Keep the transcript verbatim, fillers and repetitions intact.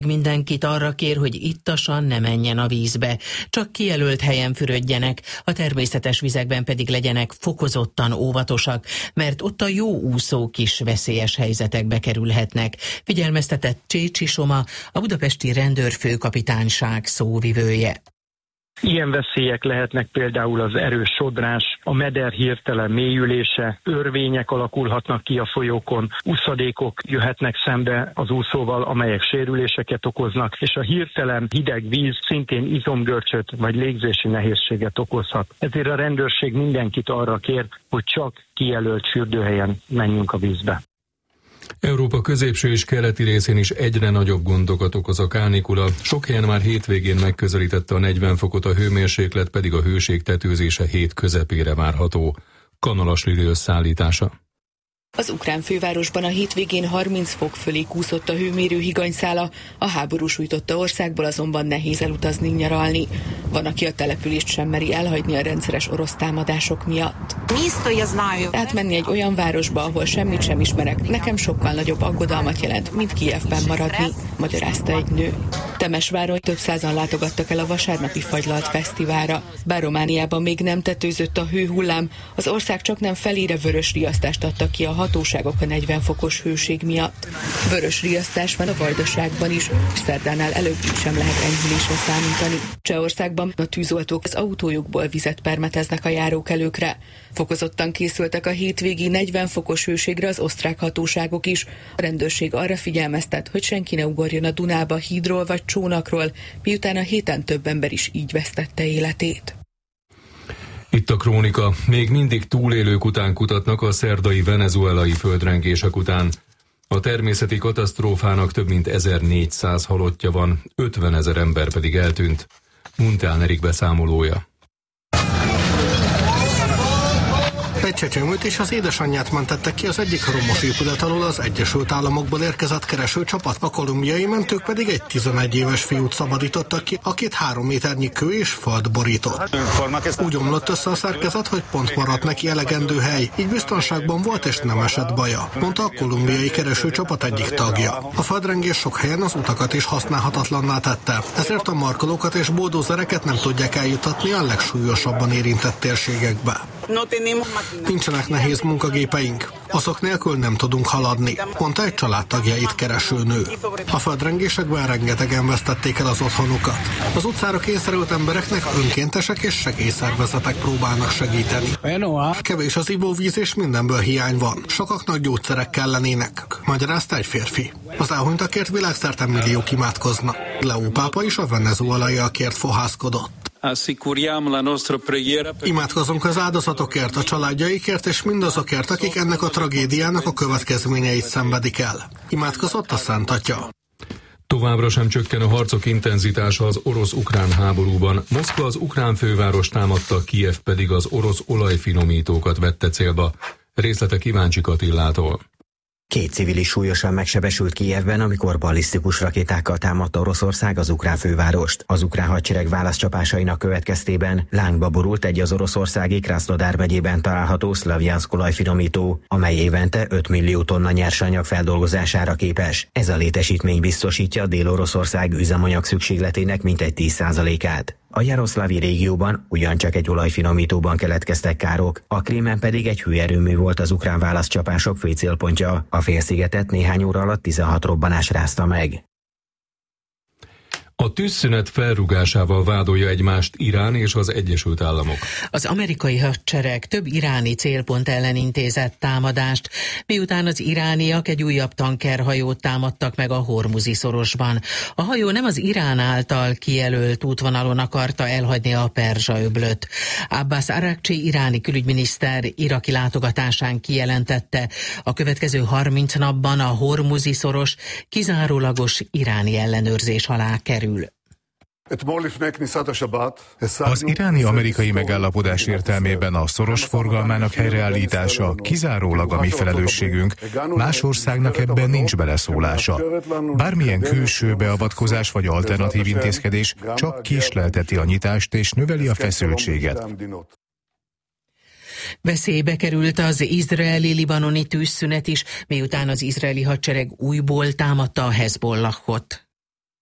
Mindenkit arra kér, hogy ittasan ne menjen a vízbe, csak kijelölt helyen fürödjenek, a természetes vizekben pedig legyenek fokozottan óvatosak, mert ott a jó úszók is veszélyes helyzetekbe kerülhetnek, figyelmeztetett Csécsi Soma, a budapesti rendőrfőkapitányság szóvivője. Ilyen veszélyek lehetnek például az erős sodrás, a meder hirtelen mélyülése, örvények alakulhatnak ki a folyókon, úszadékok jöhetnek szembe az úszóval, amelyek sérüléseket okoznak, és a hirtelen hideg víz szintén izomgörcsöt vagy légzési nehézséget okozhat. Ezért a rendőrség mindenkit arra kér, hogy csak kijelölt fürdőhelyen menjünk a vízbe. Európa középső és keleti részén is egyre nagyobb gondokat okoz a kánikula. Sok helyen már hétvégén megközelítette a negyven fokot, a hőmérséklet pedig a hőség tetőzése hét közepére várható. Kanalas Lili összeállítása. Az ukrán fővárosban a hétvégén harminc fok fölé kúszott a hőmérő higanyszála, a háború sújtotta országból azonban nehéz elutazni, nyaralni. Van, aki a települést sem meri elhagyni a rendszeres orosz támadások miatt. Átmenni egy olyan városba, ahol semmit sem ismerek, nekem sokkal nagyobb aggodalmat jelent, mint Kijevben maradni, magyarázta egy nő. Temesváron több százan látogattak el a vasárnapi fagylalt fesztiválra. Bár Romániában még nem tetőzött a hőhullám, az ország csaknem felére vörös riasztást adtak ki a hatóságok a negyven fokos hőség miatt. Vörös riasztás van a Vajdaságban is, és szerdánál előbb sem lehet enyhülésre számítani. Csehországban a tűzoltók az autójukból vizet permeteznek a járókelőkre. Fokozottan készültek a hétvégi negyven fokos hőségre az osztrák hatóságok is. A rendőrség arra figyelmeztet, hogy senki ne ugorjon a Dunába hídról vagy csónakról, miután a héten több ember is így vesztette életét. Itt a krónika. Még mindig túlélők után kutatnak a szerdai venezuelai földrengések után. A természeti katasztrófának több mint ezernégyszáz halottja van, ötvenezer ember pedig eltűnt. Muntán Erik beszámolója. Egy csecsemőt és az édesanyját mentettek ki az egyik romos épület alól az Egyesült Államokból érkezett keresőcsapat, a kolumbiai mentők pedig egy tizenegy éves fiút szabadítottak ki, akit három méternyi kő és föld borított. Úgy omlott össze a szerkezet, hogy pont maradt neki elegendő hely, így biztonságban volt és nem esett baja, mondta a kolumbiai keresőcsapat egyik tagja. A földrengés sok helyen az utakat is használhatatlanná tette, ezért a markolókat és buldózereket nem tudják eljutatni a legsúlyosabban érintett térségekbe. Nincsenek nehéz munkagépeink, azok nélkül nem tudunk haladni, mondta egy családtagjait kereső nő. A földrengésekben rengetegen vesztették el az otthonukat. Az utcára kényszerült embereknek önkéntesek és segélyszervezetek próbálnak segíteni. Kevés az ivóvíz és mindenből hiány van, sokaknak gyógyszerek kellenének, magyarázta egy férfi. Az elhunytakért világszerte milliók imádkoznak. Leó pápa is a venezuelaiakért fohászkodott. Imádkozunk az áldozatokért, a családjaikért és mindazokért, akik ennek a tragédiának a következményeit szenvedik el. Imádkozott a Szent Atya. Továbbra sem csökken a harcok intenzitása az orosz-ukrán háborúban. Moszkva az ukrán főváros támadta, Kijev pedig az orosz olajfinomítókat vette célba. Részletek Kíváncsi Katillától. Két civil is súlyosan megsebesült Kijevben, amikor ballisztikus rakétákkal támadta Oroszország az ukrán fővárost. Az ukrán hadsereg válaszcsapásainak következtében lángba borult egy az oroszországi Krasznodar megyében található Szlavjanszk olajfinomító, amely évente öt millió tonna nyersanyag feldolgozására képes. Ez a létesítmény biztosítja Dél-Oroszország üzemanyag szükségletének mintegy tíz százalékát. A jaroszlávi régióban ugyancsak egy olajfinomítóban keletkeztek károk, a Krímen pedig egy hőerőmű volt az ukrán válaszcsapások fő célpontja. A félszigetet néhány óra alatt tizenhat robbanás rázta meg. A tűzszünet felrúgásával vádolja egymást Irán és az Egyesült Államok. Az amerikai hadsereg több iráni célpont ellen intézett támadást, miután az irániak egy újabb tankerhajót támadtak meg a Hormuzi szorosban. A hajó nem az Irán által kijelölt útvonalon akarta elhagyni a Perzsa-öblöt. Abbas Arakcsi iráni külügyminiszter iraki látogatásán kijelentette, a következő harminc napban a Hormuzi szoros kizárólagos iráni ellenőrzés alá kerül. Az iráni-amerikai megállapodás értelmében a szoros forgalmának helyreállítása kizárólag a mi felelősségünk, más országnak ebben nincs beleszólása. Bármilyen külső beavatkozás vagy alternatív intézkedés csak késlelteti a nyitást és növeli a feszültséget. Veszélybe került az izraeli-libanoni tűzszünet is, miután az izraeli hadsereg újból támadta a Hezbollahot.